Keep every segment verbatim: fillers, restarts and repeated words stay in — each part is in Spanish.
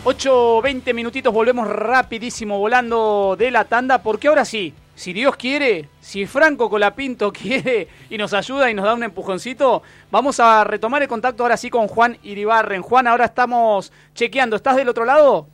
ocho, veinte minutitos, volvemos rapidísimo volando de la tanda, porque ahora sí, si Dios quiere, si Franco Colapinto quiere y nos ayuda y nos da un empujoncito, vamos a retomar el contacto ahora sí con Juan Iribarren. Juan, ahora estamos chequeando, ¿estás del otro lado?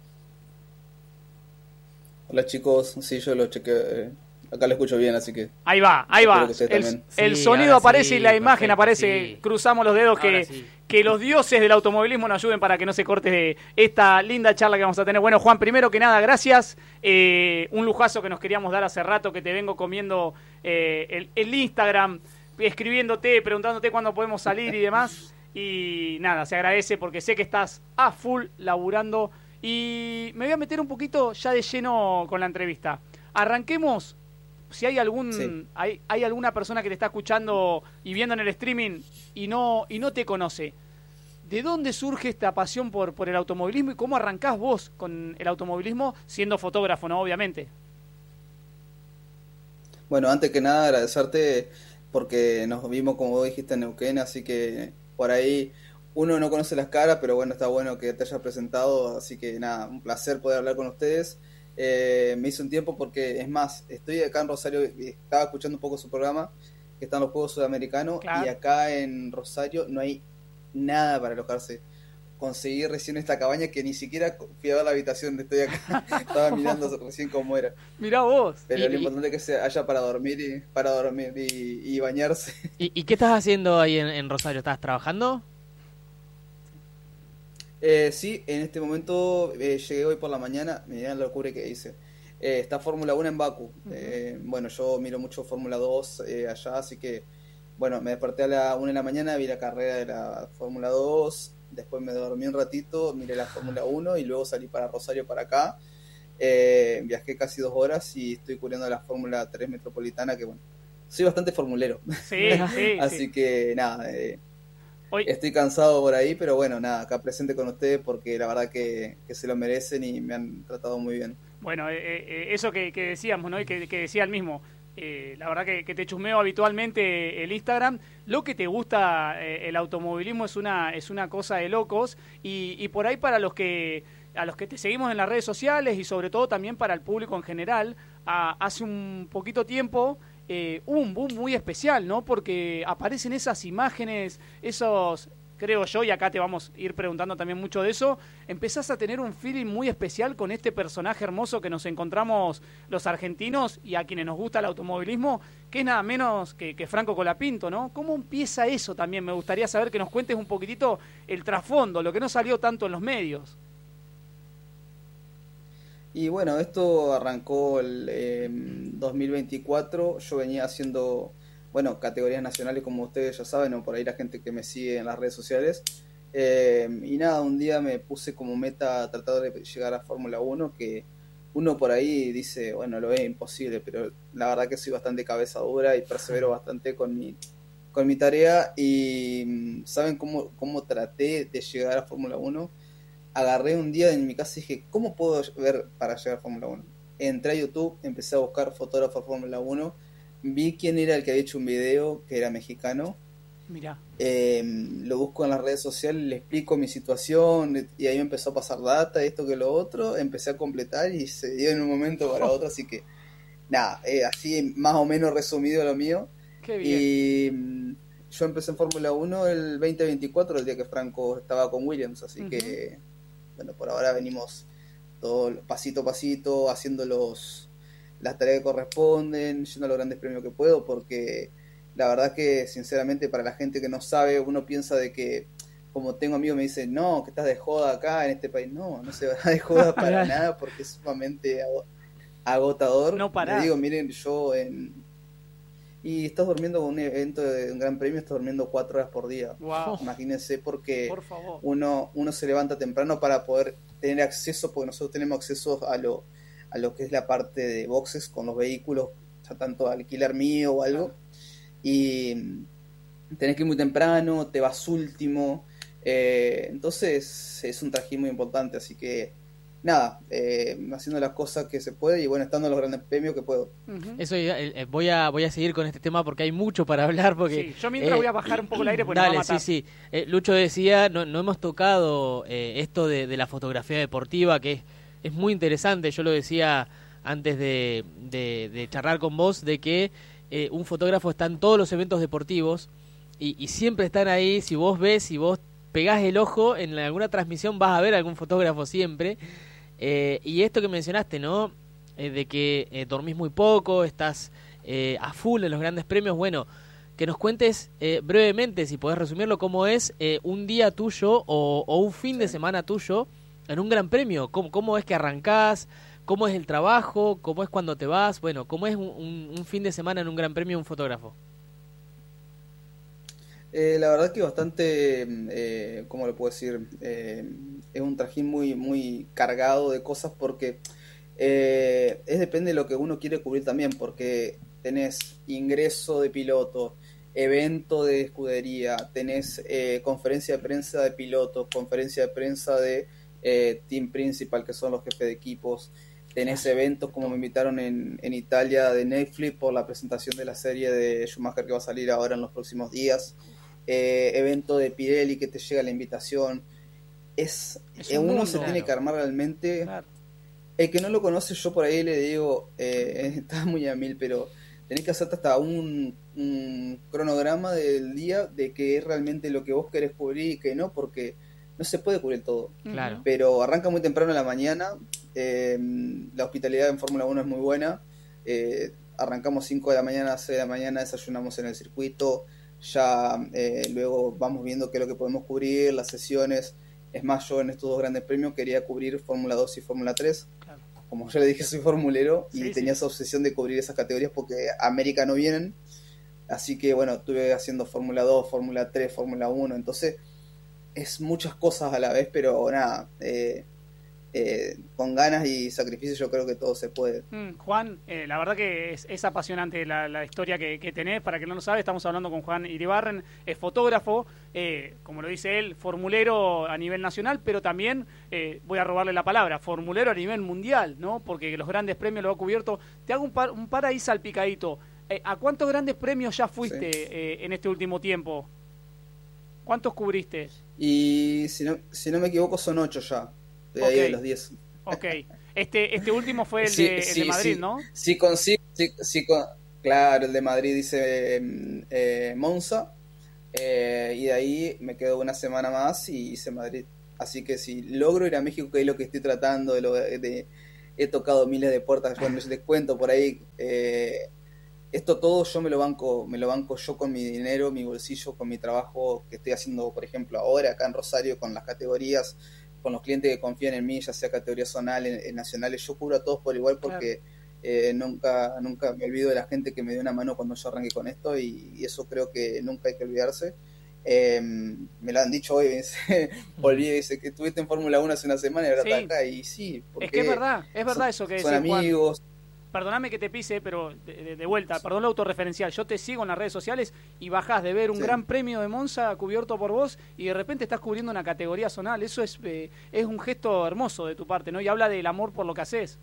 Hola chicos, sí, yo lo chequeo, eh, acá lo escucho bien, así que... Ahí va, ahí va, el, el sí, sonido aparece sí, y la imagen perfecto, aparece, sí. cruzamos los dedos que, sí. que los dioses del automovilismo nos ayuden para que no se corte esta linda charla que vamos a tener. Bueno, Juan, primero que nada, gracias, eh, un lujazo que nos queríamos dar hace rato, que te vengo comiendo eh, el, el Instagram, escribiéndote, preguntándote cuándo podemos salir y demás, y nada, se agradece porque sé que estás a full laburando. Y me voy a meter un poquito ya de lleno con la entrevista. Arranquemos, si hay algún sí. hay, hay alguna persona que te está escuchando y viendo en el streaming y no y no te conoce. ¿De dónde surge esta pasión por, por el automovilismo y cómo arrancás vos con el automovilismo siendo fotógrafo, no? Obviamente. Bueno, antes que nada agradecerte porque nos vimos, como vos dijiste, en Neuquén, así que por ahí... Uno no conoce las caras, pero bueno, está bueno que te hayas presentado, así que nada, un placer poder hablar con ustedes. Eh, me hizo un tiempo porque, es más, estoy acá en Rosario, estaba escuchando un poco su programa, que están los Juegos Sudamericanos, claro. Y acá en Rosario no hay nada para alojarse. Conseguí recién esta cabaña que ni siquiera fui a ver la habitación donde estoy acá, estaba mirando recién cómo era. Mirá vos. Pero y, lo importante es que se haya para dormir y para dormir y, y bañarse. ¿Y, ¿Y qué estás haciendo ahí en, en Rosario? ¿Estás trabajando? Eh, sí, en este momento eh, llegué hoy por la mañana, mirá la locura que hice. Eh, está Fórmula uno en Bakú. Uh-huh. Eh, bueno, yo miro mucho Fórmula dos eh, allá, así que, bueno, me desperté a la una de la mañana, vi la carrera de la Fórmula dos, después me dormí un ratito, miré la Fórmula uno y luego salí para Rosario para acá. Eh, viajé casi dos horas y estoy cubriendo la Fórmula tres Metropolitana, que bueno, soy bastante formulero. Sí, sí, así sí. que, nada... Eh, Hoy... Estoy cansado por ahí, pero bueno, nada, acá presente con ustedes porque la verdad que, que se lo merecen y me han tratado muy bien. Bueno, eh, eh, eso que, que decíamos, ¿no? Y que, que decía el mismo, eh, la verdad que, que te chusmeo habitualmente el Instagram. Lo que te gusta eh, el automovilismo es una es una cosa de locos y, y por ahí para los que a los que te seguimos en las redes sociales y sobre todo también para el público en general, a, hace un poquito tiempo... Eh, hubo un boom muy especial, ¿no? Porque aparecen esas imágenes, esos, creo yo, y acá te vamos a ir preguntando también mucho de eso, empezás a tener un feeling muy especial con este personaje hermoso que nos encontramos los argentinos y a quienes nos gusta el automovilismo, que es nada menos que, que Franco Colapinto, ¿no? ¿Cómo empieza eso también? Me gustaría saber que nos cuentes un poquitito el trasfondo, lo que no salió tanto en los medios. Y bueno, esto arrancó el eh, dos mil veinticuatro, yo venía haciendo, bueno, categorías nacionales como ustedes ya saben, o por ahí la gente que me sigue en las redes sociales, eh, y nada, un día me puse como meta tratar de llegar a Fórmula uno, que uno por ahí dice, bueno, lo es imposible, pero la verdad que soy bastante cabeza dura y persevero bastante con mi, con mi tarea, y ¿saben cómo, cómo traté de llegar a Fórmula uno? Agarré un día en mi casa y dije, ¿cómo puedo ver para llegar a Fórmula uno? Entré a YouTube, empecé a buscar fotógrafo Fórmula uno, vi quién era el que había hecho un video, que era mexicano. Mirá. Eh, lo busco en las redes sociales, le explico mi situación y ahí me empezó a pasar data, esto que lo otro, empecé a completar y se dio en un momento para otro, así que nada, eh, así más o menos resumido lo mío. Qué bien. Y yo empecé en Fórmula uno el veinte veinticuatro, el día que Franco estaba con Williams, así uh-huh. que... Bueno, por ahora venimos todo pasito a pasito, haciendo los, las tareas que corresponden, yendo a los grandes premios que puedo, porque la verdad que, sinceramente, para la gente que no sabe, uno piensa de que, como tengo amigos me dicen, no, que estás de joda acá en este país. No, no se va de joda para nada, porque es sumamente agotador. No parás. Le digo, miren, yo en... Y estás durmiendo con un evento de un gran premio, estás durmiendo cuatro horas por día. Wow. Imagínense, porque por favor. uno uno se levanta temprano para poder tener acceso, porque nosotros tenemos acceso a lo a lo que es la parte de boxes con los vehículos, ya tanto alquilar mío o algo. Claro. Y tenés que ir muy temprano, te vas último. Eh, entonces es un trajín muy importante, así que nada, eh, haciendo las cosas que se puede y bueno, estando en los grandes premios que puedo. Uh-huh. Eso eh, eh, voy a voy a seguir con este tema porque hay mucho para hablar. Porque sí, yo mientras eh, voy a bajar un poco el aire porque dale, me va a matar. sí, sí. Eh, Lucho decía, no, no hemos tocado eh, esto de, de la fotografía deportiva, que es, es muy interesante. Yo lo decía antes de, de, de charlar con vos, de que eh, un fotógrafo está en todos los eventos deportivos y, y siempre están ahí. Si vos ves, si vos pegás el ojo en alguna transmisión, vas a ver algún fotógrafo siempre. Eh, y esto que mencionaste, ¿no? Eh, de que eh, dormís muy poco, estás eh, a full en los grandes premios. Bueno, que nos cuentes eh, brevemente, si podés resumirlo, cómo es eh, un día tuyo o, o un fin sí. de semana tuyo en un gran premio. ¿Cómo, cómo es que arrancás? ¿Cómo es el trabajo? ¿Cómo es cuando te vas? Bueno, ¿cómo es un, un, un fin de semana en un gran premio un fotógrafo? Eh, la verdad que bastante, eh, ¿cómo lo puedo decir? Eh, es un trajín muy, muy cargado de cosas porque eh, es depende de lo que uno quiere cubrir también, porque tenés ingreso de piloto, evento de escudería, tenés eh, conferencia de prensa de pilotos, conferencia de prensa de eh, team principal, que son los jefes de equipos, tenés eventos como me invitaron en, en Italia de Netflix por la presentación de la serie de Schumacher que va a salir ahora en los próximos días. Eh, evento de Pirelli que te llega la invitación. Es, es un uno mundo, se tiene claro. que armar realmente. Claro. El que no lo conoce, yo por ahí le digo, eh, está muy a mil, pero tenés que hacerte hasta un, un cronograma del día de qué es realmente lo que vos querés cubrir y que no, porque no se puede cubrir todo. Claro. Pero arranca muy temprano en la mañana. Eh, la hospitalidad en Fórmula uno es muy buena. Eh, arrancamos cinco de la mañana, seis de la mañana, desayunamos en el circuito. Ya eh, luego vamos viendo qué es lo que podemos cubrir, las sesiones. Es más, yo en estos dos grandes premios quería cubrir Fórmula dos y Fórmula tres. Claro. Como ya le dije, soy formulero y sí, tenía sí. esa obsesión de cubrir esas categorías porque a América no vienen. Así que bueno, estuve haciendo Fórmula dos, Fórmula tres, Fórmula uno. Entonces es muchas cosas a la vez, pero nada, eh, eh, con ganas y sacrificio yo creo que todo se puede. Mm, Juan, eh, la verdad que es, es apasionante la, la historia que, que tenés. Para quien no lo sabe, estamos hablando con Juan Iribarren, es fotógrafo, eh, como lo dice él, formulero a nivel nacional, pero también, eh, voy a robarle la palabra, formulero a nivel mundial, ¿no? Porque los grandes premios lo ha cubierto. Te hago un par, un par ahí salpicadito. Eh, ¿A cuántos grandes premios ya fuiste sí. eh, en este último tiempo? ¿Cuántos cubriste? Y si no, si no me equivoco son ocho ya. De okay. ahí de los diez. Ok. Este, este último fue el, sí, de, sí, el de Madrid, sí. ¿no? Sí, con, sí, sí, sí con, claro, el de Madrid dice eh, Monza. Eh, y de ahí me quedo una semana más y hice Madrid. Así que si logro ir a México, que es lo que estoy tratando, de, lo, de he tocado miles de puertas, bueno, les cuento por ahí. Eh, esto todo yo me lo banco, me lo banco yo con mi dinero, mi bolsillo, con mi trabajo que estoy haciendo, por ejemplo, ahora acá en Rosario con las categorías, con los clientes que confían en mí, ya sea categorías zonales, nacionales. Yo cubro a todos por igual porque claro. eh, nunca nunca me olvido de la gente que me dio una mano cuando yo arranqué con esto y, y eso creo que nunca hay que olvidarse. Eh, me lo han dicho hoy, volví y dice que estuviste en Fórmula uno hace una semana y ahora sí. estás acá y sí, porque es que es verdad, es verdad son, eso que decís, son amigos. Juan. Perdóname que te pise, pero de, de, de vuelta, perdón lo autorreferencial, yo te sigo en las redes sociales y bajás de ver un sí. gran premio de Monza cubierto por vos y de repente estás cubriendo una categoría zonal. Eso es eh, es un gesto hermoso de tu parte, ¿no? Y habla del amor por lo que haces.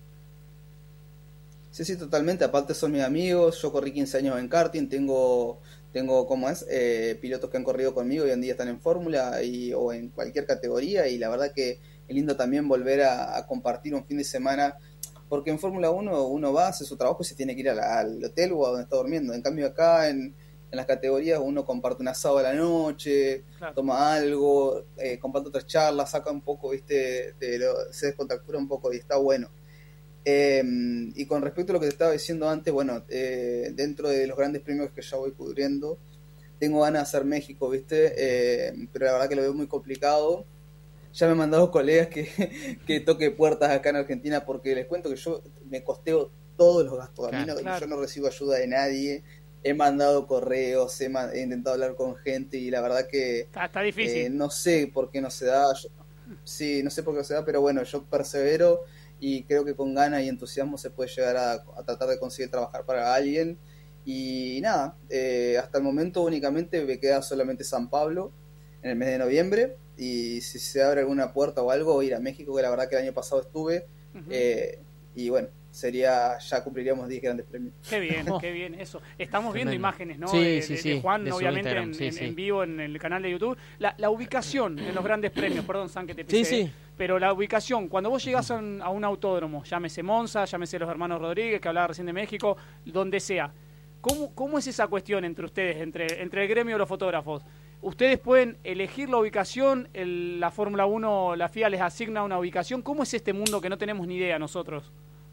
Sí, sí, totalmente. Aparte son mis amigos, yo corrí quince años en karting, tengo, tengo ¿cómo es? Eh, pilotos que han corrido conmigo y hoy en día están en Fórmula y o en cualquier categoría y la verdad que es lindo también volver a, a compartir un fin de semana. Porque en Fórmula uno uno va, hace su trabajo y se tiene que ir a la, al hotel o a donde está durmiendo. En cambio acá en, en las categorías uno comparte un asado a la noche, claro. toma algo, eh, comparte otras charlas, saca un poco, viste, de lo, se descontractura un poco y está bueno. Eh, y con respecto a lo que te estaba diciendo antes, bueno, eh, dentro de los grandes premios que ya voy cubriendo, tengo ganas de hacer México, viste, eh, pero la verdad que lo veo muy complicado. Ya me han mandado colegas que, que toque puertas acá en Argentina porque les cuento que yo me costeo todos los gastos. Claro, a mí no, claro. Yo no recibo ayuda de nadie. He mandado correos, he, he intentado hablar con gente y la verdad que... Está, está difícil. Eh, no sé por qué no se da. Yo, sí, no sé por qué no se da, pero bueno, yo persevero y creo que con ganas y entusiasmo se puede llegar a, a tratar de conseguir trabajar para alguien. Y nada, eh, hasta el momento únicamente me queda solamente San Pablo en el mes de noviembre. y si se abre alguna puerta o algo, ir a México, que la verdad que el año pasado estuve, uh-huh. eh, y bueno, sería, ya cumpliríamos diez grandes premios. Qué bien, qué bien eso. Estamos viendo Tremendo. Imágenes, ¿no? Sí, de, sí, de, sí, de Juan, de obviamente en, sí, en, sí. en vivo en el canal de YouTube. La, la ubicación en los grandes premios, perdón, San, que te pisé, sí, sí. pero la ubicación, cuando vos llegás a un, a un autódromo, llámese Monza, llámese los hermanos Rodríguez, que hablaba recién de México, donde sea, ¿cómo, cómo es esa cuestión entre ustedes, entre, entre el gremio de los fotógrafos? ¿Ustedes pueden elegir la ubicación? El, la Fórmula uno, la F I A les asigna una ubicación. ¿Cómo es este mundo que no tenemos ni idea nosotros?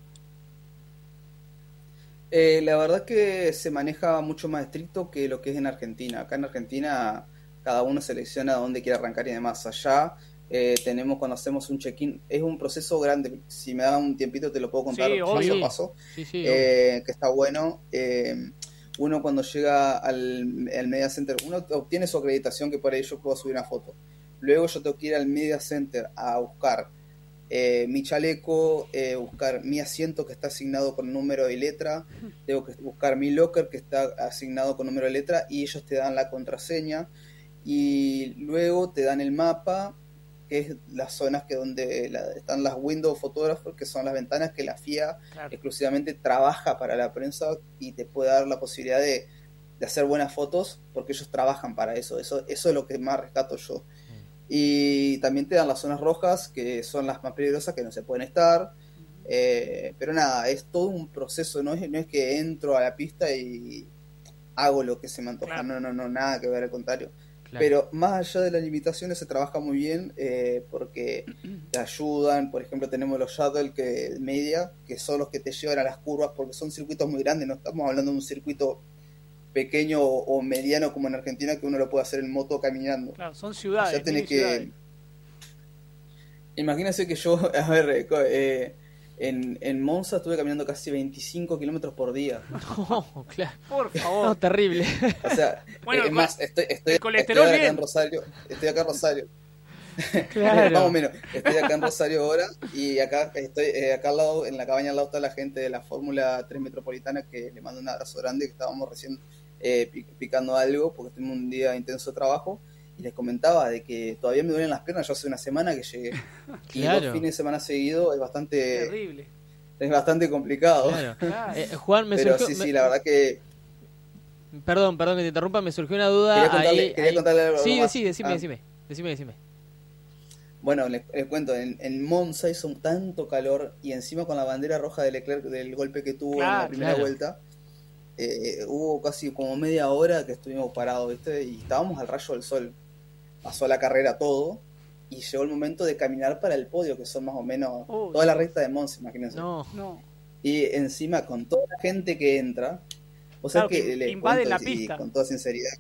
Eh, la verdad que se maneja mucho más estricto que lo que es en Argentina. Acá en Argentina cada uno selecciona dónde quiere arrancar y demás. Allá eh, tenemos, cuando hacemos un check-in, es un proceso grande. Si me da un tiempito te lo puedo contar sí, paso a paso, sí, sí, eh, que está bueno. Eh, uno cuando llega al, al Media Center, uno obtiene su acreditación, que por ahí yo puedo subir una foto. Luego yo tengo que ir al Media Center a buscar Eh, mi chaleco, eh, buscar mi asiento que está asignado con número y letra, tengo que buscar mi locker que está asignado con número y letra, y ellos te dan la contraseña y luego te dan el mapa, que es las zonas que donde la, están las window photographers, que son las ventanas que la F I A claro. exclusivamente trabaja para la prensa y te puede dar la posibilidad de, de hacer buenas fotos, porque ellos trabajan para eso. Eso, eso es lo que más rescato yo. Y también te dan las zonas rojas, que son las más peligrosas, que no se pueden estar. Eh, pero nada, es todo un proceso, no es, no es que entro a la pista y hago lo que se me antoja, claro. no, no, no, nada que ver, al contrario. Claro. Pero más allá de las limitaciones se trabaja muy bien, eh, porque te ayudan. Por ejemplo, tenemos los shuttle que, media, que son los que te llevan a las curvas, porque son circuitos muy grandes, no estamos hablando de un circuito pequeño o mediano como en Argentina, que uno lo puede hacer en moto caminando. Claro, son ciudades. Ya tenés que... ciudades. Imagínense que yo, a ver, eh, en, en Monza estuve caminando casi veinticinco kilómetros por día. No, claro. Por favor. No, terrible. O sea, bueno, es más, estoy, estoy, el colesterol estoy acá bien. en Rosario. Estoy acá en Rosario. Claro. Más o menos. Estoy acá en Rosario ahora y acá estoy eh, acá al lado, en la cabaña al lado está la gente de la Fórmula tres Metropolitana, que le mando un abrazo grande, que estábamos recién eh, picando algo porque tuvimos un día intenso de trabajo, y les comentaba de que todavía me duelen las piernas. Yo hace una semana que llegué. Claro. Y dos fines de semana seguidos es bastante terrible. Es bastante complicado. Claro. Claro. Eh, Juan, me Pero surgió, sí, me... sí, la verdad que... Perdón, perdón que te interrumpa, me surgió una duda. Quería contarle, ahí, quería ahí... contarle algo Sí, más. sí, decime, ah. decime, decime, decime. Bueno, les, les cuento, en, en Monza hizo tanto calor, y encima con la bandera roja de Leclerc del golpe que tuvo claro, en la primera claro. vuelta, eh, hubo casi como media hora que estuvimos parados, ¿viste? Y estábamos al rayo del sol. Pasó la carrera todo, y llegó el momento de caminar para el podio, que son más o menos oh, toda la recta de Monza, imagínense. No, no. Y encima con toda la gente que entra, o sea, claro, que, que les invaden cuento, la y, pista. y con toda sinceridad.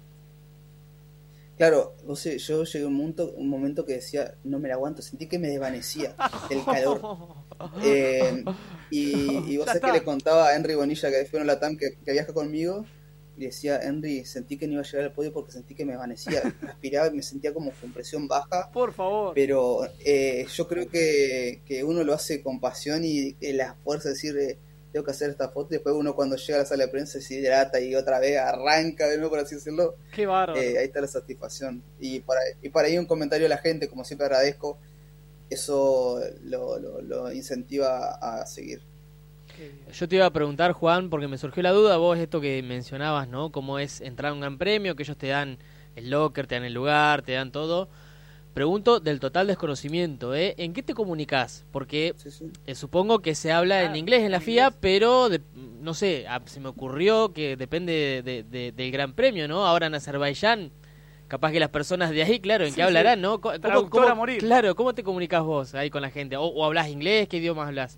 Claro, o sea, yo llegué a un momento, un momento que decía, no me la aguanto, sentí que me desvanecía el calor. Eh, y, y vos sabés que le contaba a Henry Bonilla, que fue en la T A M, que, que viaja conmigo, y decía, Henry, sentí que no iba a llegar al podio porque sentí que me desvanecía, respiraba y me sentía como con presión baja. Por favor. Pero eh, yo creo que, que uno lo hace con pasión y eh, la fuerza de decir, eh, tengo que hacer esta foto, y después uno cuando llega a la sala de prensa se hidrata y otra vez arranca de nuevo, por así decirlo. Qué bárbaro. Eh, ahí está la satisfacción. Y para, y para ahí un comentario a la gente, como siempre agradezco, eso lo, lo, lo incentiva a seguir. Yo te iba a preguntar, Juan, porque me surgió la duda, vos esto que mencionabas, ¿no? Cómo es entrar a un gran premio, que ellos te dan el locker, te dan el lugar, te dan todo. Pregunto del total desconocimiento, ¿eh? ¿En qué te comunicás? Porque sí, sí. Eh, supongo que se habla ah, en inglés en la F I A, inglés. Pero de, no sé, a, se me ocurrió que depende de, de, de, del Gran Premio, ¿no? Ahora en Azerbaiyán, capaz que las personas de ahí, claro, ¿en sí, qué hablarán, sí. ¿no? ¿Cómo, cómo, a morir. Claro, ¿cómo te comunicás vos ahí con la gente? ¿O, o hablas inglés? ¿Qué idioma hablas?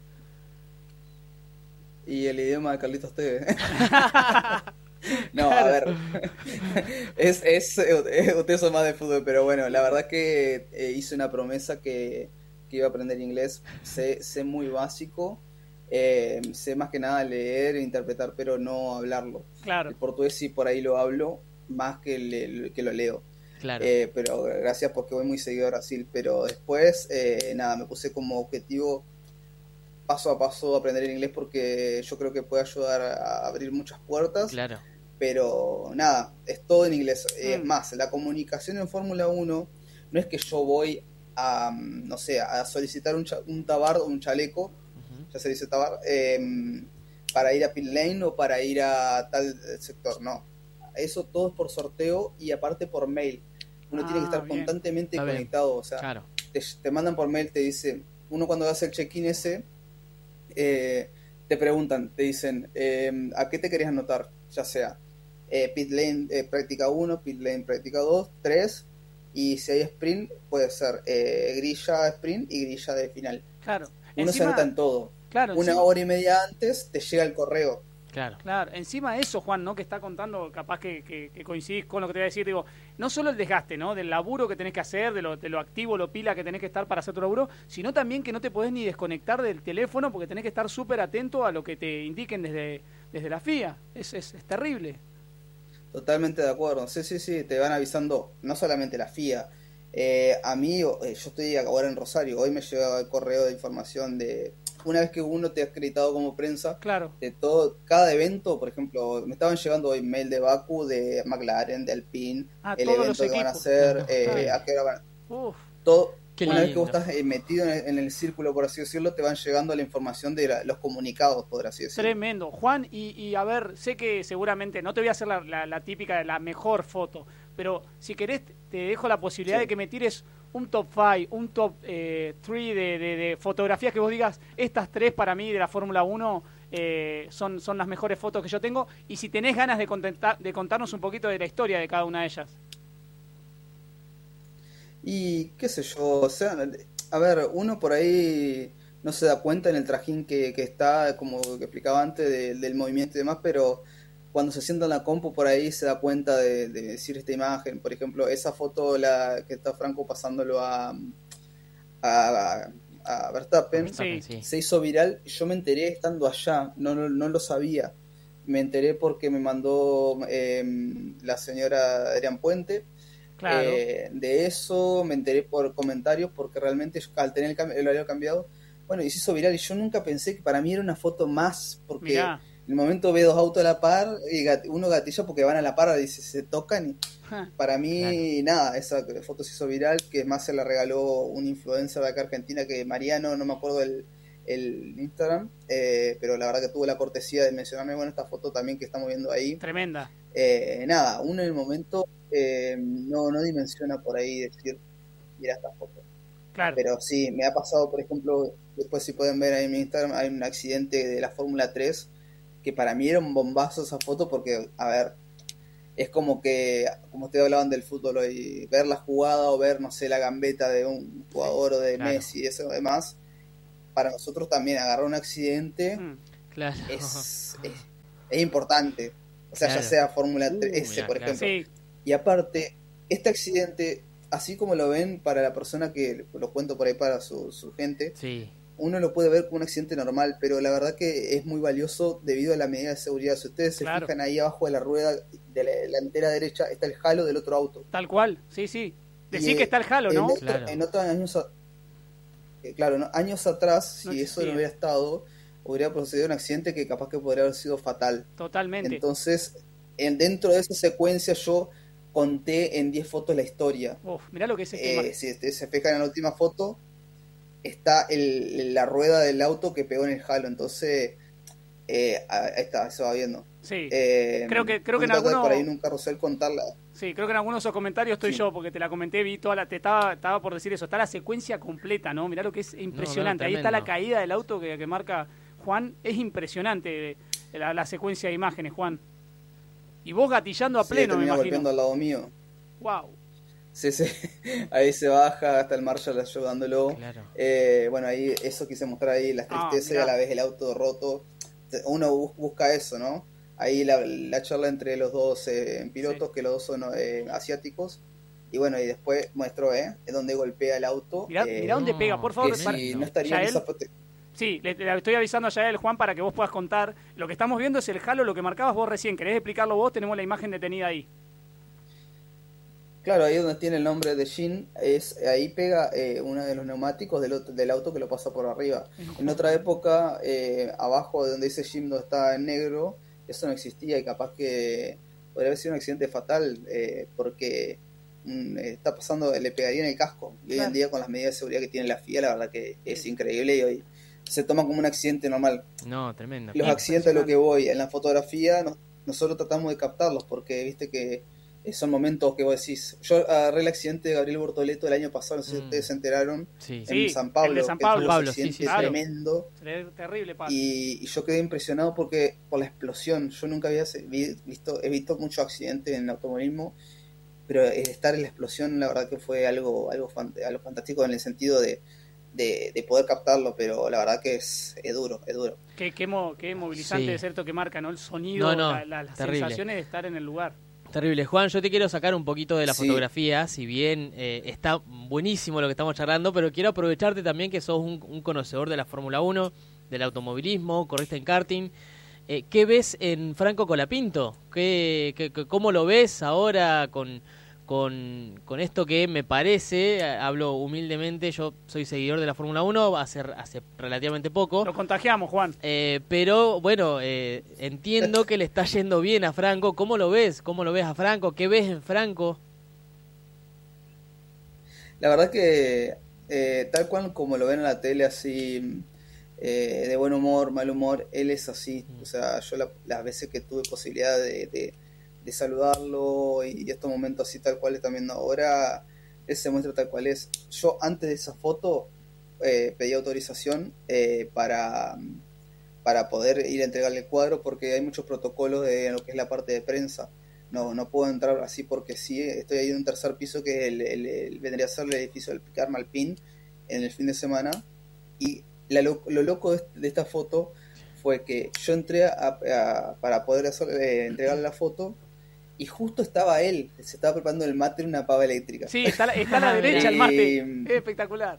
Y el idioma de Carlitos Tevez. No, a ver, es, es, es, ustedes son más de fútbol, pero bueno, la verdad que eh, hice una promesa que, que iba a aprender inglés. Sé, sé muy básico, eh, sé más que nada leer e interpretar, pero no hablarlo. Claro. El portugués sí por ahí lo hablo, más que, le, que lo leo. Claro. Eh, pero gracias porque voy muy seguido a Brasil. Pero después, eh, nada, me puse como objetivo paso a paso aprender el inglés, porque yo creo que puede ayudar a abrir muchas puertas. Claro. Pero nada, es todo en inglés. Mm. Es más, la comunicación en Fórmula uno no es que yo voy a, no sé, a solicitar un, cha- un tabar o un chaleco, uh-huh. ya se dice tabar, eh, para ir a pit lane o para ir a tal sector, no. Eso todo es por sorteo y aparte por mail. Uno ah, tiene que estar bien. constantemente Está conectado, bien. o sea, claro. te, te mandan por mail, te dice, uno cuando hace el check-in ese, eh, te preguntan, te dicen, eh, ¿a qué te querías anotar? Ya sea eh, pit lane eh, práctica uno, pit lane práctica dos, tres, y si hay sprint, puede ser eh, grilla sprint y grilla de final. Claro. Uno Encima, se anota en todo. Claro, Una encima, hora y media antes te llega el correo. Claro. Claro, encima de eso, Juan, ¿no? Que está contando, capaz que, que, que coincidís con lo que te voy a decir, digo, no solo el desgaste, ¿no? Del laburo que tenés que hacer, de lo, de lo activo, lo pila que tenés que estar para hacer tu laburo, sino también que no te podés ni desconectar del teléfono porque tenés que estar súper atento a lo que te indiquen desde, desde la F I A. Es, es, es terrible. Totalmente de acuerdo. Sí, sí, sí, te van avisando, no solamente la F I A. Eh, a mí, eh, yo estoy ahora en Rosario, hoy me llegó el correo de información de... Una vez que uno te ha acreditado como prensa, claro. de todo, cada evento, por ejemplo, me estaban llegando hoy mail de Baku, de McLaren, de Alpine, ah, el evento que van a hacer, eh, a qué hora van a... Uf, todo, una vez que vos estás eh, metido en el, en el círculo, por así decirlo, te van llegando la información de la, los comunicados, por así decirlo. Tremendo. Juan, y, y a ver, sé que seguramente, no te voy a hacer la, la, la típica de la mejor foto, pero si querés te dejo la posibilidad sí. de que me tires un top cinco, un top tres eh, de, de, de fotografías que vos digas, estas tres para mí de la Fórmula uno eh, son, son las mejores fotos que yo tengo, y si tenés ganas de, contentar, de contarnos un poquito de la historia de cada una de ellas. Y qué sé yo, o sea, a ver, uno por ahí no se da cuenta en el trajín que, que está, como que explicaba antes, de, del movimiento y demás, pero cuando se sienta en la compu por ahí se da cuenta de, de decir esta imagen. Por ejemplo, esa foto la que está Franco pasándolo a, a, a Verstappen, sí. se hizo viral. Yo me enteré estando allá, no, no, no lo sabía. Me enteré porque me mandó eh, la señora Adrián Puente. Claro. Eh, de eso me enteré por comentarios, porque realmente al tener el, cam- el horario cambiado, bueno, y se hizo viral. Y yo nunca pensé que para mí era una foto más, porque... Mirá. En el momento ve dos autos a la par y gat- uno gatilla porque van a la par, dice, se tocan y Ja, para mí claro. nada, esa foto se hizo viral, que más se la regaló un influencer de acá Argentina, que Mariano, no me acuerdo el, el Instagram, eh, pero la verdad que tuvo la cortesía de mencionarme, bueno, esta foto también que estamos viendo ahí. Tremenda. Eh, nada, uno en el momento eh, no, no dimensiona por ahí decir, mira esta foto. Claro. Pero sí, me ha pasado, por ejemplo, después si pueden ver ahí en mi Instagram, hay un accidente de la Fórmula tres, que para mí era un bombazo esa foto porque, a ver, es como que, como ustedes hablaban del fútbol hoy, ver la jugada o ver, no sé, la gambeta de un jugador o de claro. Messi y eso demás, para nosotros también agarrar un accidente Mm. Claro. es, es, es importante, o sea, Claro. ya sea Fórmula Uh, tres, mira, por claro. ejemplo. Sí, Y aparte, este accidente, así como lo ven para la persona que lo cuento por ahí para su, su gente, Sí. uno lo puede ver como un accidente normal, pero la verdad que es muy valioso debido a la medida de seguridad. Si ustedes se Claro. fijan ahí abajo de la rueda de la delantera derecha, está el halo del otro auto. tal cual. Sí, sí. Decí Y, que está el halo, en ¿no? otro- Claro. En otros años, a- eh, claro, ¿no? años atrás, si No eso no existía. hubiera estado, hubiera procedido un accidente que capaz que podría haber sido fatal. Totalmente. Entonces, en, dentro de esa secuencia yo conté en diez fotos la historia. Uf, mirá lo que es esta Eh, imagen. si ustedes se fijan en la última foto, está el, la rueda del auto que pegó en el halo, entonces eh, ahí está, se va viendo. Sí. Eh, Creo que- creo que en uno trata de alguno- por ahí en un carrusel contarla. Sí, creo que en algunos de esos comentarios estoy Sí. yo, porque te la comenté, vi toda la, te estaba, estaba por decir eso, está la secuencia completa, ¿no? Mirá lo que es impresionante. No, no, Ahí está la tremendo. caída del auto que, que marca Juan, es impresionante eh, la, la secuencia de imágenes, Juan. Y vos gatillando a Sí, pleno, me termina imagino. golpeando al lado mío. Wow. Sí, sí. Ahí se baja hasta el Marshall ayudándolo. Claro. Eh, bueno, ahí eso quise mostrar ahí, la Ah, tristeza y mirá. a la vez el auto roto. Uno bus- busca eso, ¿no? Ahí la, la charla entre los dos eh, pilotos, Sí. que los dos son eh, asiáticos. Y bueno, y después muestro, ¿eh? Es donde golpea el auto. Mirá, eh, mirá dónde no, pega, por que favor. si para- no estaría en Yael, esa foto. Sí, le, le estoy avisando a Yael, Juan, para que vos puedas contar. Lo que estamos viendo es el halo, lo que marcabas vos recién. ¿Querés explicarlo vos? Tenemos la imagen detenida ahí. Claro, ahí donde tiene el nombre de Jin, es, ahí pega eh, uno de los neumáticos del, otro- del auto que lo pasa por arriba. En otra época, eh, abajo de donde dice Jim, donde está en negro, eso no existía y capaz que podría haber sido un accidente fatal, eh, porque un- está pasando, le pegaría en el casco. Y hoy Claro. en día con las medidas de seguridad que tiene la F I A, la verdad que es increíble y hoy se toma como un accidente normal. No, tremendo. Los accidentes a lo que voy, en la fotografía nos- nosotros tratamos de captarlos porque viste que eh, son momentos que vos decís. Yo agarré el accidente de Gabriel Bortoleto el año pasado, no sé si Mm. ustedes se enteraron, Sí. en Sí, San Pablo, el de San que fue Pablo. un Pablo, sí, accidente sí, claro. tremendo. Ter- Terrible, Pablo. Y, y yo quedé impresionado porque por la explosión, yo nunca había se- vi- visto, he visto muchos accidentes en el automovilismo, pero estar en la explosión la verdad que fue algo algo, fan- algo fantástico en el sentido de, de, de poder captarlo, pero la verdad que es, es duro, es duro. Qué, qué, mo- qué movilizante Sí. de ser esto que marca, ¿no? El sonido, No, no, la- la- las terrible. sensaciones de estar en el lugar. Terrible. Juan, yo te quiero sacar un poquito de la Sí. fotografía, si bien eh, está buenísimo lo que estamos charlando, pero quiero aprovecharte también que sos un, un conocedor de la Fórmula uno, del automovilismo, corriste en karting. Eh, ¿Qué ves en Franco Colapinto? ¿Qué, qué- qué- ¿Cómo lo ves ahora con, con, con esto que me parece, eh, hablo humildemente, yo soy seguidor de la Fórmula uno hace, hace relativamente poco? Lo contagiamos, Juan. Eh, pero bueno, eh, entiendo que le está yendo bien a Franco. ¿Cómo lo ves? ¿Cómo lo ves a Franco? ¿Qué ves en Franco? La verdad que eh, tal cual como lo ven en la tele así eh, de buen humor, mal humor, él es así. O sea, yo la- las veces que tuve posibilidad de, de- de saludarlo y, y estos momentos así tal cual están viendo ahora, él se muestra tal cual es. Yo antes de esa foto eh, pedí autorización eh, para, para poder ir a entregarle el cuadro porque hay muchos protocolos de lo que es la parte de prensa. No, no puedo entrar así porque sí, estoy ahí en un tercer piso que es el, el- el- vendría a ser el edificio del Karma Alpine en el fin de semana. Y la lo, lo loco de, de esta foto fue que yo entré a, a- para poder hacer, eh, entregarle la foto y justo estaba él, se estaba preparando el mate en una pava eléctrica. Sí, está, a la- está a la Ah, derecha el mira. mate. Eh, Es espectacular.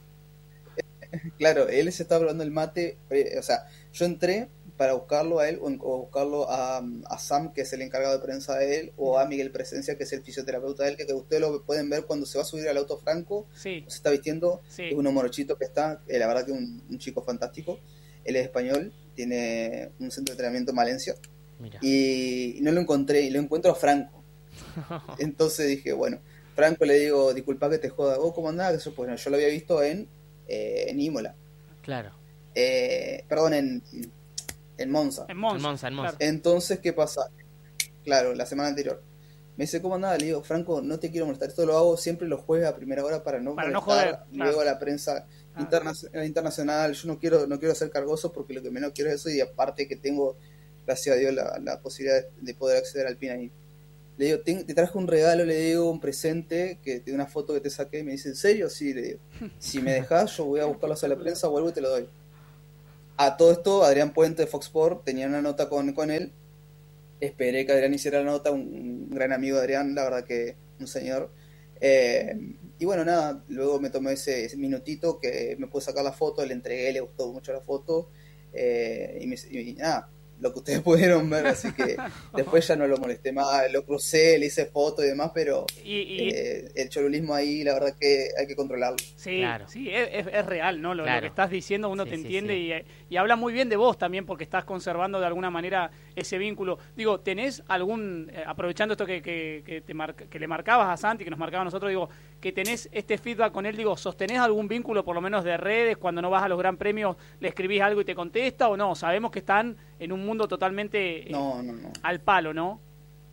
Claro, él se estaba preparando el mate, eh, o sea, yo entré para buscarlo a él o, o buscarlo a, a Sam, que es el encargado de prensa de él, o a Miguel Presencia, que es el fisioterapeuta de él, que, que ustedes lo pueden ver cuando se va a subir al auto Franco, Sí, se está vistiendo, sí. es un morochito que está, eh, la verdad que un, un chico fantástico, él es español, tiene un centro de entrenamiento en Valencia, Mira. y, y no lo encontré, y lo encuentro a Franco, entonces dije, bueno, Franco le digo, disculpa que te joda, ¿vos cómo andás? Eso, pues no, yo lo había visto en, eh, en Imola, Claro. eh, perdón, en, en Monza. En Monza. En Monza, en Monza. claro. Entonces, ¿qué pasa? Claro, la semana anterior. Me dice, ¿cómo andás? Le digo, Franco, no te quiero molestar. Esto lo hago siempre los jueves a primera hora para no Para no molestar joder, claro. luego a la prensa Ah. interna- internacional. Yo no quiero no quiero ser cargoso porque lo que menos quiero es eso. Y aparte que tengo, gracias a Dios, la, la posibilidad de, de poder acceder al PIN ahí. Le digo, te, te traje un regalo, le digo, un presente, que de una foto que te saqué. Y me dice, ¿en serio? Sí, le digo. Si me dejas, yo voy a buscarlo a la prensa, vuelvo y te lo doy. A todo esto, Adrián Puente de Fox Sport tenía una nota con, con él. Esperé que Adrián hiciera la nota, un, un gran amigo de Adrián, la verdad que un señor. Eh, y bueno, nada, luego me tomé ese, ese minutito que me pude sacar la foto, le entregué, le gustó mucho la foto. Eh, y, me, y nada, lo que ustedes pudieron ver, así que después ya no lo molesté más, lo crucé, le hice foto y demás, pero Y, y- eh, el cholulismo ahí, la verdad que hay que controlarlo. sí, Claro. sí, es, es- es real, ¿no? Lo, lo Claro. que estás diciendo uno Sí, te sí, entiende sí. Y, eh, y habla muy bien de vos también porque estás conservando de alguna manera ese vínculo. Digo, ¿tenés algún, eh, aprovechando esto que, que, que, te marca- que le marcabas a Santi, que nos marcaba a nosotros, digo, que tenés este feedback con él, digo, ¿sostenés algún vínculo por lo menos de redes? Cuando no vas a los gran premios, ¿le escribís algo y te contesta o no? Sabemos que están en un mundo totalmente eh, No, no, no. al palo, ¿no?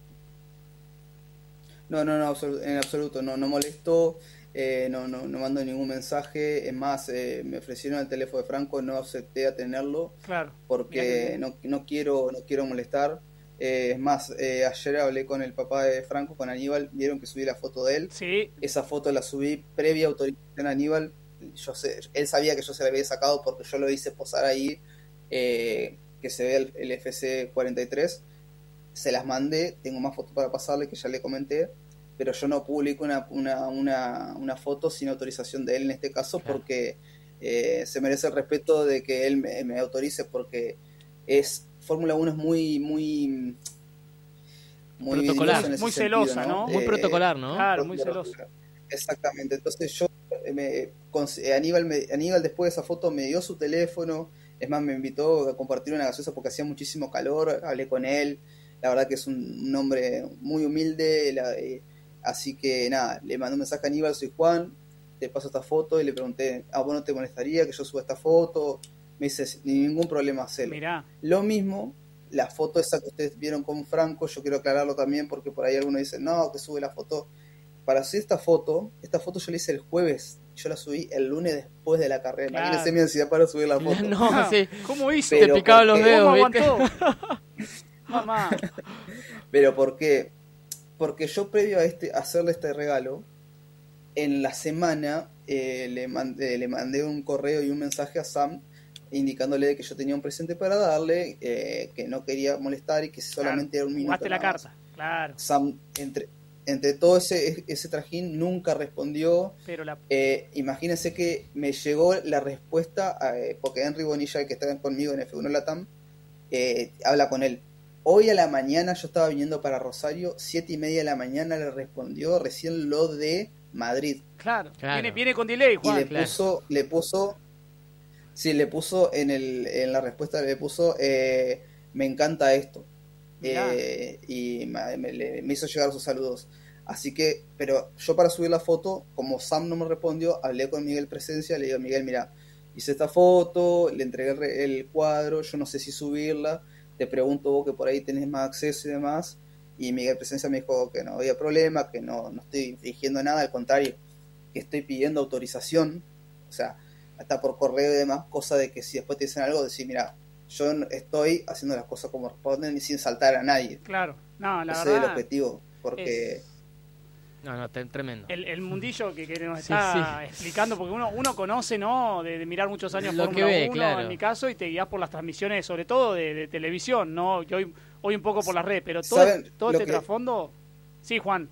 No, no, no, absolu- en absoluto, no, no molesto, eh, no, no, no mando ningún mensaje, es más, eh, me ofrecieron el teléfono de Franco, no acepté a tenerlo Claro. porque Mirá no, no quiero, no quiero molestar. Eh, es más, eh, ayer hablé con el papá de Franco, con Aníbal, vieron que subí la foto de él, Sí, esa foto la subí previa autorización a Aníbal, yo sé, él sabía que yo se la había sacado porque yo lo hice posar ahí, eh, que se ve el, el F C cuarenta y tres, se las mandé, tengo más fotos para pasarle que ya le comenté, pero yo no publico una, una, una, una foto sin autorización de él en este caso, Claro. porque eh, se merece el respeto de que él me, me autorice, porque es Fórmula uno es muy muy muy Protocolar. vidrioso en ese Muy sentido, celosa, ¿no? Muy Eh, protocolar, ¿no? claro, muy celoso. Exactamente, entonces yo, eh, me, con- eh, Aníbal, me, Aníbal después de esa foto me dio su teléfono, es más, me invitó a compartir una gaseosa porque hacía muchísimo calor, hablé con él, la verdad que es un, un hombre muy humilde, la- eh, así que nada, le mandé un mensaje a Aníbal, soy Juan, te paso esta foto y le pregunté, ¿a vos no te molestaría que yo suba esta foto? Me dice, ningún problema, hacerlo. Mirá. Lo mismo, la foto esa que ustedes vieron con Franco, yo quiero aclararlo también porque por ahí algunos dicen, no, que sube la foto. Para hacer esta foto, esta foto yo la hice el jueves, yo la subí el lunes después de la carrera. Claro. Imagínense mi ansiedad para subir la foto. No, Ah, sí. ¿Cómo hizo? Te picaban los ¿Cómo dedos, ¿viste? aguantó? Mamá. Pero ¿por qué? Porque yo previo a este a hacerle este regalo, en la semana eh, le, mandé, le mandé un correo y un mensaje a Sam indicándole que yo tenía un presente para darle, eh, que no quería molestar y que solamente Claro. era un minuto. Jugaste la nada más. carta, claro. Sam, entre, entre todo ese, ese trajín, nunca respondió. Pero la... Eh, imagínense que me llegó la respuesta, eh, porque Henry Bonilla, que está conmigo en F uno Latam, eh, habla con él. Hoy a la mañana yo estaba viniendo para Rosario, siete y media de la mañana le respondió recién lo de Madrid. Claro, Claro. Viene, viene con delay, Y Juan. le claro. puso, le puso, sí, le puso en el, en la respuesta le puso, eh, me encanta esto. Mirá. Eh, y me, me- le- me hizo llegar sus saludos. Así que, pero yo para subir la foto, como Sam no me respondió, hablé con Miguel Presencia, le digo, Miguel, mira, hice esta foto, le entregué el, re- el cuadro, yo no sé si subirla, te pregunto vos que por ahí tenés más acceso y demás. Y Miguel Presencia me dijo que no había problema, que no, no estoy infringiendo nada, al contrario, que estoy pidiendo autorización, o sea, hasta por correo y demás, cosa de que si después te dicen algo, decir, mira, yo no- estoy haciendo las cosas como responden y sin saltar a nadie. Claro, no, la Ese es el verdad, objetivo, porque No, no, te- tremendo. el, el mundillo que, que nos Sí, está explicando, porque uno, uno conoce, ¿no? De, de mirar muchos años Lo Fórmula que ve, uno, claro. en mi caso, y te guías por las transmisiones, sobre todo de, de televisión, ¿no? Yo hoy, hoy un poco por las redes, pero todo, ¿Saben todo lo este que- trasfondo... Sí, Juan.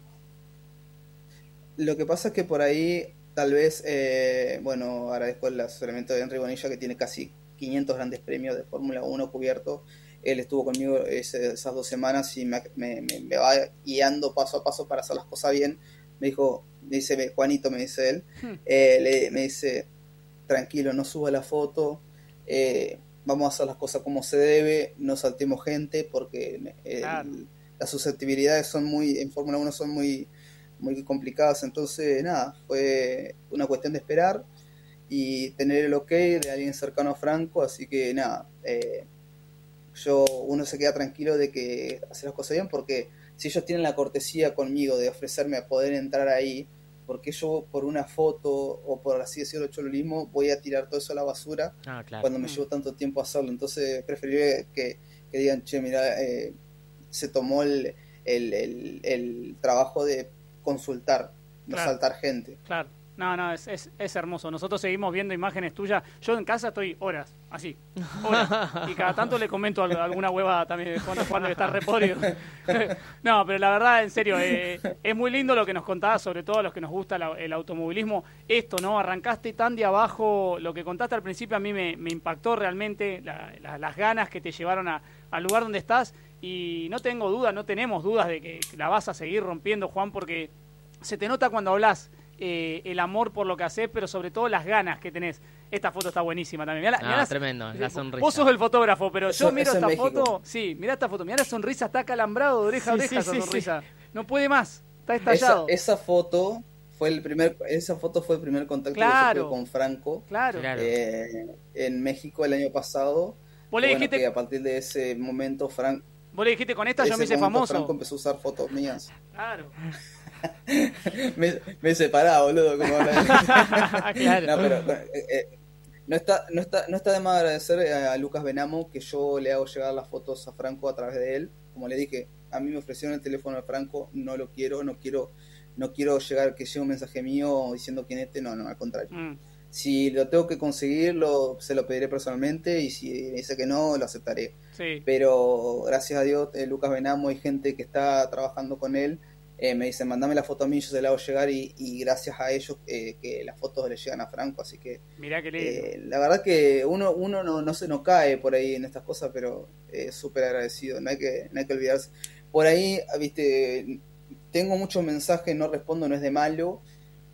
lo que pasa es que por ahí, tal vez, eh, bueno, agradezco el asesoramiento de Henry Bonilla, que tiene casi quinientos grandes premios de Fórmula uno cubiertos. Él estuvo conmigo ese- esas dos semanas y me, me, me- me va guiando paso a paso para hacer las cosas bien. Me dijo, me dice me- Juanito, me dice él, Hmm. eh, le- me dice, tranquilo, no suba la foto, eh, vamos a hacer las cosas como se debe, no saltemos gente, porque eh, Claro. las susceptibilidades son muy, en Fórmula uno son muy, muy complicadas. Entonces, nada, fue una cuestión de esperar y tener el ok de alguien cercano a Franco, así que nada, eh, yo uno se queda tranquilo de que hace las cosas bien, porque si ellos tienen la cortesía conmigo de ofrecerme a poder entrar ahí, porque yo por una foto o por así decirlo cholulismo voy a tirar todo eso a la basura Ah, claro. cuando me Mm. llevo tanto tiempo a hacerlo. Entonces preferiría que, que digan, che, mira, eh, se tomó el, el, el, el trabajo de consultar, no Claro. saltar gente. Claro. No, no, es, es, es hermoso. Nosotros seguimos viendo imágenes tuyas. Yo en casa estoy horas, así, horas. Y cada tanto le comento al- alguna hueva también cuando, cuando está repodrido. No, pero la verdad, en serio, eh, es muy lindo lo que nos contabas, sobre todo a los que nos gusta la- el automovilismo. Esto, ¿no? Arrancaste tan de abajo. Lo que contaste al principio a mí me, me impactó realmente, la- la- las ganas que te llevaron a- al lugar donde estás. Y no tengo duda, no tenemos dudas de que la vas a seguir rompiendo, Juan, porque se te nota cuando hablas. Eh, el amor por lo que haces, pero sobre todo las ganas que tenés. Esta foto está buenísima también. Mirá la- Ah, mirá las- tremendo, la sonrisa. Vos sos el fotógrafo, pero Eso- yo miro eso en esta México. foto. Sí, mirá esta foto. Mirá la sonrisa, está calambrado de oreja a Sí, oreja sí, esa sí, sonrisa. No puede más, está Esa, estallado. esa foto fue el primer, esa foto fue el primer contacto Claro. que yo tuve con Franco Claro. Claro. eh, en México el año pasado. Vos le Bueno, dijiste, que a partir de ese momento Frank, vos le dijiste con esta yo ese me hice momento famoso. Franco empezó a usar fotos mías. Claro. me, me separaba, boludo, como habla. Claro. No, pero eh, eh, no está, no está, no está de más agradecer a, a Lucas Benamo que yo le hago llegar las fotos a Franco a través de él. Como le dije, a mí me ofrecieron el teléfono de Franco, no lo quiero, no quiero, no quiero llegar que llegue un mensaje mío diciendo quién es este, no, no, al contrario. Mm, Si lo tengo que conseguir, lo, se lo pediré personalmente, y si me dice que no, lo aceptaré. sí. Pero gracias a Dios, eh, Lucas Benamo y gente que está trabajando con él eh, me dicen, mandame la foto a mí, yo se la hago llegar, y, y gracias a ellos eh, que las fotos le llegan a Franco. Así que Mirá qué lindo. eh, la verdad que uno uno no, no se nos cae por ahí en estas cosas, pero es súper agradecido, no hay que no hay que olvidarse. Por ahí, viste, tengo muchos mensajes, no respondo, no es de malo.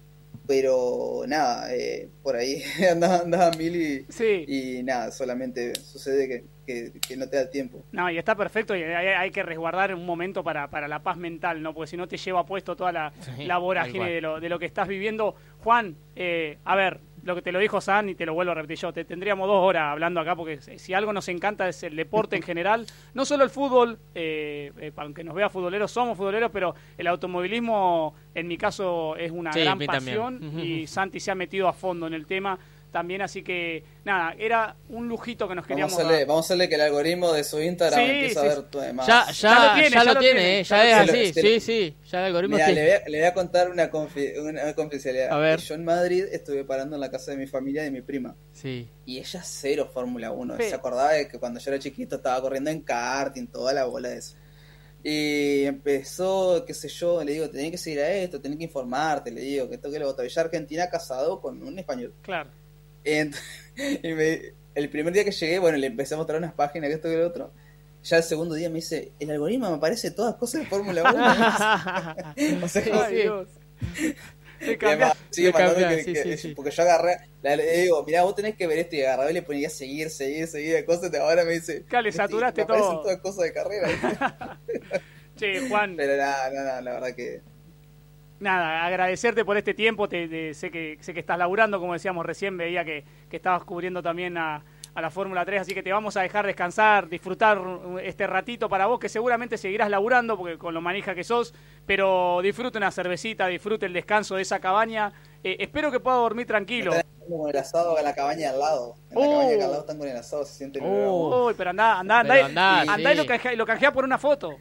pero nada, eh, por ahí andaba, andaba a mil y, Sí. y nada, solamente sucede que, que, que no te da tiempo. No, y está perfecto, y hay, hay que resguardar un momento para, para la paz mental, ¿no? Porque si no te lleva puesto toda la, Sí, la tal vorágine cual. de lo, de lo que estás viviendo. Juan, eh, a ver, lo que te lo dijo San y te lo vuelvo a repetir yo, te tendríamos dos horas hablando acá, porque si algo nos encanta es el deporte en general, no solo el fútbol, eh, eh, aunque nos vea futboleros, somos futboleros, pero el automovilismo en mi caso es una Sí, a gran mí también. pasión, Ujú. y Santi se ha metido a fondo en el tema también, así que nada, era un lujito que nos Vamos queríamos a, hacerle, dar. vamos a hacerle que el algoritmo de su Instagram Sí, empiece sí, a ver sí. todo demás. Ya, ya, Ya lo tiene, ya ya lo lo tiene, tiene, eh, ya ya lo es tiene. así, Se lo- sí, sí, ya el algoritmo Mirá, sí. le, voy a, le voy a contar una, confi- una confidencialidad. A ver. Yo en Madrid estuve parando en la casa de mi familia, de mi prima. Sí. Y ella cero Fórmula uno. Sí. Se acordaba de que cuando yo era chiquito estaba corriendo en karting, toda la bola de eso. Y empezó, qué sé yo, le digo, tenés que seguir a esto, tenés que informarte, le digo, que esto que lo otro. Y ya Argentina casado con un español. Claro. Ent- y me- el primer día que llegué, bueno, le empecé a mostrar unas páginas, que esto que lo otro. Ya el segundo día me dice, el algoritmo me aparece todas cosas de Fórmula uno. O sea, Sí, Ay, sí. Dios. Te y cambia- además, sigue Le mandando cambia, que- sí, que- sí, sí. porque yo agarré, la- le digo, mirá, vos tenés que ver esto, y agarraba y le ponía seguir, seguir, seguir de cosas, y ahora me dice, Claro, le "Este, saturaste me aparecen todo". todas cosas de carrera. Che, Juan, Pero nada, nada, la verdad que nada, agradecerte por este tiempo, te, te- sé que sé que estás laburando, como decíamos recién, veía que, que estabas cubriendo también a, a la Fórmula tres, así que te vamos a dejar descansar, disfrutar este ratito para vos, que seguramente seguirás laburando, porque con lo manija que sos, pero disfrute una cervecita, disfrute el descanso de esa cabaña, eh, espero que pueda dormir tranquilo. están con el asado en la cabaña al lado. En la Oh. cabaña que al lado están con el asado, se siente el olor a Oh. humo. Uy, pero andá, andá, andá, Pero y- andá, andá y sí. lo canjea, lo canjea por una foto.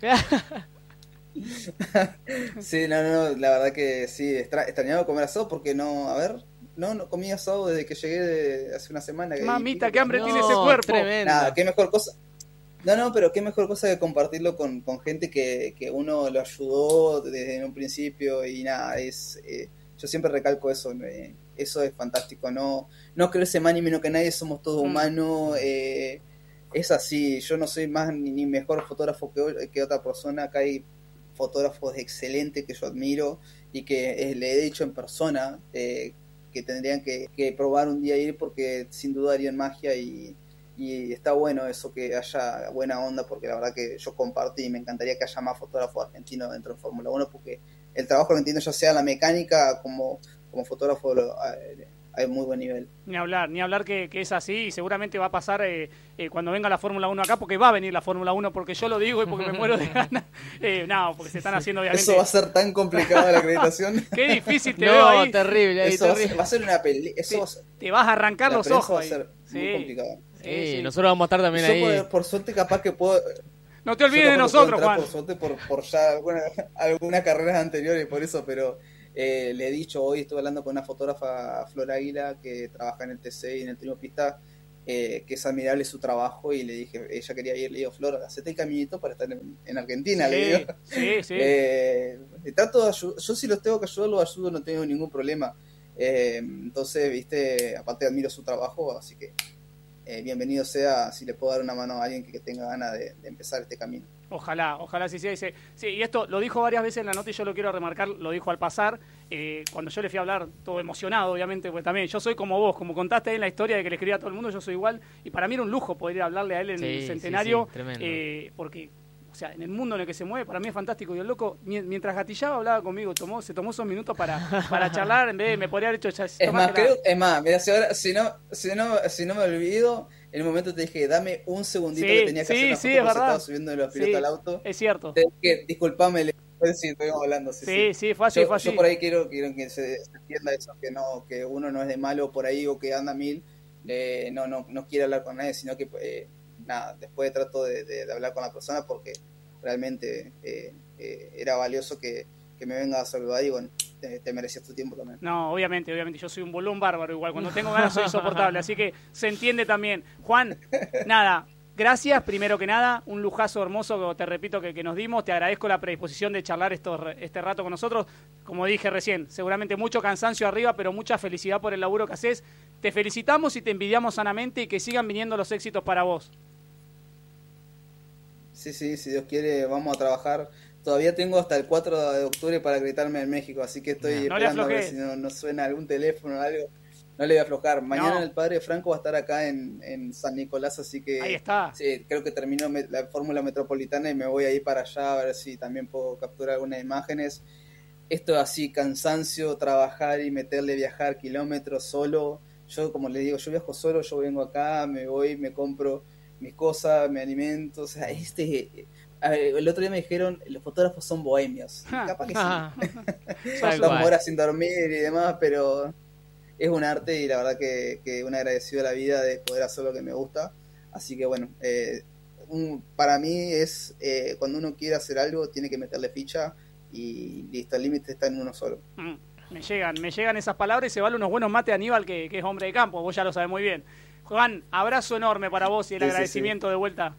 Sí, no, no, no, la verdad que sí, extra, extrañaba comer asado porque no, a ver, no, no comí asado desde que llegué de hace una semana. que- Mamita, que- qué hambre No, tiene ese cuerpo. tremendo. Nada, qué mejor cosa. No, no, pero qué mejor cosa que compartirlo con, con gente que, que uno lo ayudó desde un principio y nada, es eh, yo siempre recalco eso, eh, eso es fantástico, no no creerse más ni menos que nadie, somos todos Mm. humanos, eh, es así, yo no soy más ni, ni mejor fotógrafo que, que otra persona, acá hay fotógrafos excelentes que yo admiro y que eh, le he dicho en persona eh, que tendrían que, que probar un día ir porque sin duda harían magia y, y está bueno eso que haya buena onda porque la verdad que yo comparto y me encantaría que haya más fotógrafos argentinos dentro de Fórmula uno porque el trabajo argentino ya sea la mecánica como, como fotógrafo lo, eh, hay muy buen nivel. Ni hablar, ni hablar que, que es así y seguramente va a pasar eh, eh, cuando venga la Fórmula uno acá, porque va a venir la Fórmula uno, porque yo lo digo y porque me muero de ganas. Eh, no, porque se están haciendo obviamente... Eso va a ser tan complicado la acreditación. Qué difícil te No, veo ahí. terrible, ahí Eso va a, terrible. ser, va a ser una peli eso Sí, va a ser- te vas a arrancar la los prensa ojos va a ahí. ser muy Sí, complicado. sí, Sí, sí. nosotros vamos a estar también Yo ahí. por, por suerte capaz que puedo No te olvides yo de capaz que puedo nosotros, entrar, Juan. por suerte por, por ya alguna, algunas carreras anteriores por eso, pero eh, le he dicho, hoy estuve hablando con una fotógrafa, Flor Águila, que trabaja en el T C y en el Turismo Pista, eh, que es admirable su trabajo, y le dije, ella quería ir, le digo, Flor, hacete el caminito para estar en, en Argentina, le Sí, digo. sí, sí. Eh, trato de ayu- yo si los tengo que ayudar, los ayudo, no tengo ningún problema. Eh, entonces, viste, aparte admiro su trabajo, así que eh, bienvenido sea si le puedo dar una mano a alguien que, que tenga ganas de, de empezar este camino. Ojalá, ojalá sí sea ese. Sí, y esto lo dijo varias veces en la nota y yo lo quiero remarcar, lo dijo al pasar, eh, cuando yo le fui a hablar, todo emocionado, obviamente, pues también, yo soy como vos, como contaste ahí en la historia de que le escribía a todo el mundo, yo soy igual, y para mí era un lujo poder ir a hablarle a él en Sí, el sí, centenario, sí, tremendo. eh, porque, o sea, en el mundo en el que se mueve, para mí es fantástico, y el loco, mi- mientras gatillaba, hablaba conmigo, tomó, se tomó esos minutos para, para charlar, en vez de, me podría haber hecho... Es más, creo, es más, mira, si, ahora, si, no, si, no, si no me olvido, en un momento te dije, dame un segundito Sí, que tenía que sí, hacer una sí, foto es porque se verdad. estaba subiendo de los pilotos Sí, al auto. es cierto. Te dije, disculpame, le puedo decir, estuvimos hablando. Sí, Sí, sí, sí, fue así, yo, fue así. yo por ahí quiero, quiero que se, se entienda eso, que no que uno no es de malo por ahí o que anda mil, eh, no, no, no quiere hablar con nadie, sino que eh, nada, después trato de, de, de hablar con la persona porque realmente eh, eh, era valioso que, que me venga a saludar y bueno, te, te merecías tu tiempo también. No, obviamente, obviamente, yo soy un bolón bárbaro igual, cuando tengo ganas soy insoportable, así que se entiende también. Juan, nada, gracias, primero que nada, un lujazo hermoso, te repito, que, que nos dimos, te agradezco la predisposición de charlar estos, este rato con nosotros, como dije recién, seguramente mucho cansancio arriba, pero mucha felicidad por el laburo que haces, te felicitamos y te envidiamos sanamente y que sigan viniendo los éxitos para vos. Sí, sí, si Dios quiere, vamos a trabajar Todavía tengo hasta el cuatro de octubre para acreditarme en México, así que estoy no, no esperando a ver aflojes. si no, no suena algún teléfono o algo. No le voy a aflojar. Mañana No. el padre Franco va a estar acá en, en San Nicolás, así que Ahí está. sí, creo que termino me- la fórmula metropolitana y me voy a ir para allá a ver si también puedo capturar algunas imágenes. Esto así, cansancio, trabajar y meterle viajar kilómetros solo. Yo, como le digo, yo viajo solo, yo vengo acá, me voy, me compro mis cosas, me alimento. O sea, este... a ver, el otro día me dijeron, los fotógrafos son bohemios. Y Ja. capaz que Ah, sí. tal Estamos cual. horas sin dormir y demás, pero es un arte y la verdad que, que un agradecido a la vida de poder hacer lo que me gusta. Así que bueno, eh, un- para mí es eh, cuando uno quiere hacer algo tiene que meterle ficha y listo, el límite está en uno solo. Mm, me llegan, me llegan esas palabras y se vale unos buenos mates a Aníbal, que, que es hombre de campo, vos ya lo sabés muy bien. Juan, abrazo enorme para vos y el Sí, sí, agradecimiento de vuelta.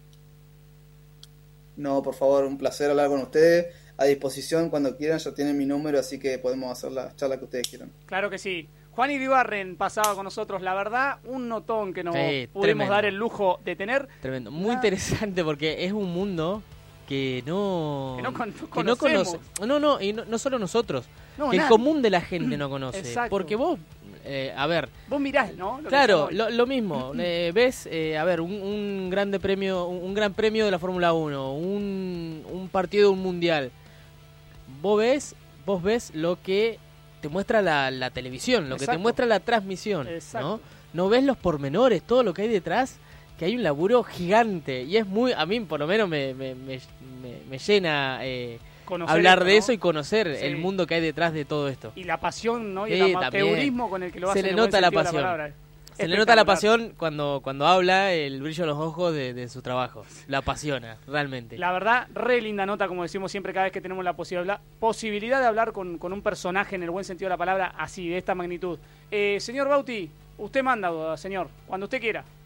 No, por favor, un placer hablar con ustedes. A disposición cuando quieran, ya tienen mi número, así que podemos hacer la charla que ustedes quieran. Claro que sí. Juan Iribarren pasaba con nosotros, la verdad, un notón que nos Sí, pudimos tremendo. dar el lujo de tener. Tremendo. Muy Ah. interesante porque es un mundo que no... Que no con- que no conocemos. conoce. No, no, y no, no solo nosotros. No, que el nadie. común de la gente no conoce. Exacto. Porque vos, eh, a ver, Vos mirás, ¿no? Lo que claro, hacemos hoy. lo, lo mismo. eh, ves, eh, a ver, un, un grande premio, un, un gran premio de la Fórmula uno, un, un partido de un mundial. Vos ves, vos ves lo que te muestra la, la televisión, lo que te Exacto. muestra la transmisión, Exacto. ¿no? No ves los pormenores, todo lo que hay detrás, que hay un laburo gigante y es muy, a mí por lo menos me, me, me, me- me llena eh, Conocer hablar esto, de ¿no? eso y conocer Sí. el mundo que hay detrás de todo esto. Y la pasión, ¿no? Y Sí, el también. amateurismo con el que lo Se hace. le en el buen nota la sentido de pasión. palabra. Se le nota la Espectacular. pasión cuando, cuando habla, el brillo en los ojos de, de su trabajo. La apasiona, realmente. La verdad, re linda nota, como decimos siempre cada vez que tenemos la posibilidad, posibilidad de hablar con, con un personaje en el buen sentido de la palabra, así, de esta magnitud. Eh, señor Bauti, usted manda, señor, cuando usted quiera.